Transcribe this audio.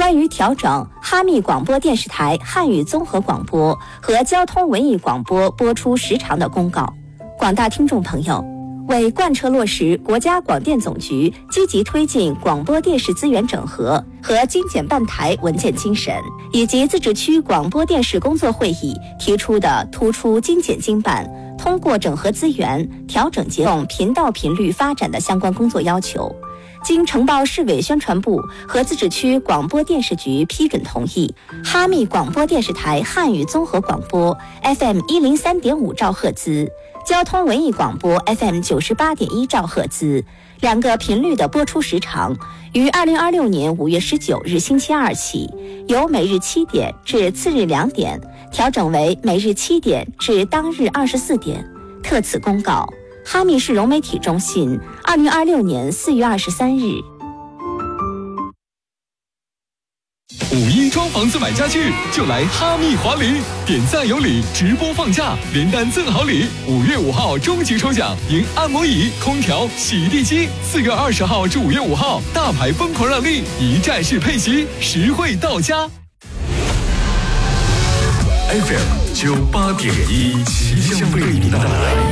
关于调整哈密广播电视台汉语综合广播和交通文艺广播播出时长的公告。广大听众朋友，为贯彻落实国家广电总局积极推进广播电视资源整合和精简办台文件精神，以及自治区广播电视工作会议提出的突出精简精办、通过整合资源、调整节奏、频道频率发展的相关工作要求，经呈报市委宣传部和自治区广播电视局批准同意，哈密广播电视台汉语综合广播 FM 103.5兆赫兹、交通文艺广播 FM 98.1兆赫兹两个频率的播出时长，于2026年5月19日星期二起，由每日7点至次日2点调整为每日7点至当日24点。特此公告，哈密市融媒体中心2026年4月23日。 5·1装房子买家具就来哈密华礼，点赞有礼，直播放假，连单赠好礼。5月5号终极抽奖，赢按摩椅、空调、洗地机。4月20号至5月5号，大牌疯狂让利，一站式配席，实惠到家。 FM 98.1，奇象为您带来